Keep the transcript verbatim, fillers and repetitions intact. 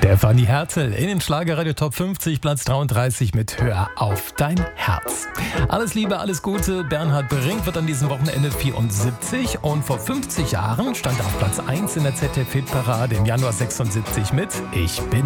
Stefanie Hertel in den Schlagerradio Top fünfzig, Platz dreiunddreißig mit Hör auf dein Herz. Alles Liebe, alles Gute. Bernhard Brink wird an diesem Wochenende vierundsiebzig und vor fünfzig Jahren stand er auf Platz eins in der Z D F-Hitparade im Januar sechsundsiebzig mit Ich bin